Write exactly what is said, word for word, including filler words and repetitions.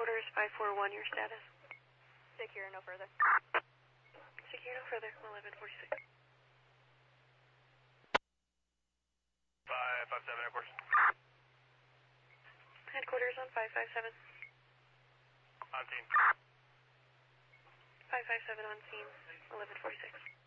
Headquarters five four one, your status? Secure, no further. Secure, no further, eleven forty-six. five five seven, headquarters. Headquarters on five five seven. On scene. five five seven on scene, eleven forty-six.